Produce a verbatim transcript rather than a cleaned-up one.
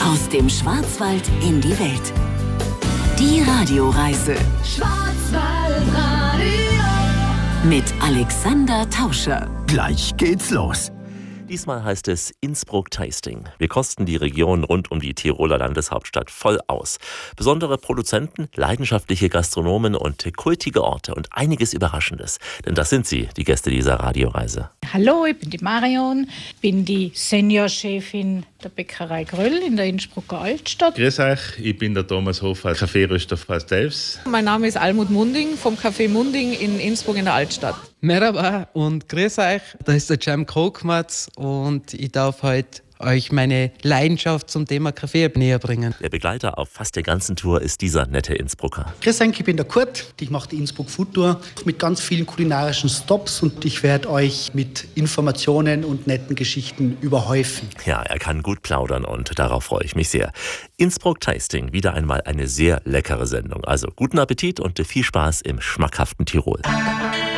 Aus dem Schwarzwald in die Welt. Die Radioreise. Schwarzwaldradio. Mit Alexander Tauscher. Gleich geht's los. Diesmal heißt es Innsbruck Tasting. Wir kosten die Region rund um die Tiroler Landeshauptstadt voll aus. Besondere Produzenten, leidenschaftliche Gastronomen und kultige Orte und einiges Überraschendes. Denn das sind sie, die Gäste dieser Radioreise. Hallo, ich bin die Marion, bin die Seniorchefin der Bäckerei Gröll in der Innsbrucker Altstadt. Grüß euch, ich bin der Thomas Hofer, Kaffeeröster Frau Delfs. Mein Name ist Almut Munding vom Café Munding in Innsbruck in der Altstadt. Merhaba und grüß euch, da ist der Cem Krogmatz und ich darf heute euch meine Leidenschaft zum Thema Kaffee näher bringen. Der Begleiter auf fast der ganzen Tour ist dieser nette Innsbrucker. Grüß euch, ich bin der Kurt, ich mache die Innsbruck Food Tour mit ganz vielen kulinarischen Stops und ich werde euch mit Informationen und netten Geschichten überhäufen. Ja, er kann gut plaudern und darauf freue ich mich sehr. Innsbruck Tasting, wieder einmal eine sehr leckere Sendung. Also guten Appetit und viel Spaß im schmackhaften Tirol.